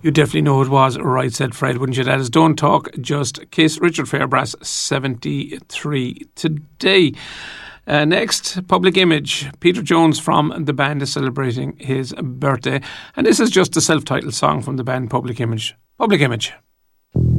You definitely know who it was, right, said Fred, wouldn't you? That is Don't Talk, Just Kiss. Richard Fairbrass, 73 today. Next, Public Image. Peter Jones from the band is celebrating his birthday. And this is just a self-titled song from the band Public Image. Public Image.